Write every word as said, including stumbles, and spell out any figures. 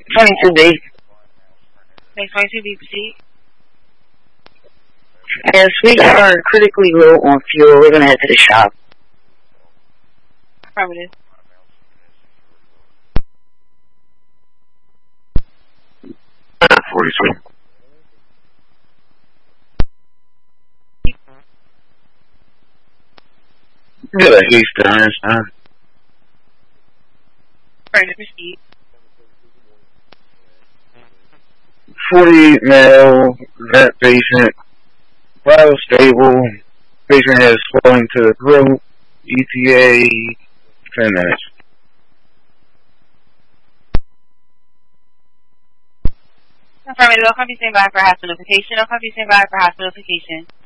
twenty-two B. Okay, twenty-two B, proceed. Yes, we are critically low on fuel. We're going to head to the shop. Affirmative. forty-two. Get a East Einstein. Affirmative, proceed. forty-eight male, vent patient, vital stable, patient has swelling to the throat, E T A, ten minutes. Affirmative, I'll copy stand by for hospitalification. I'll copy stand by for hospitalification.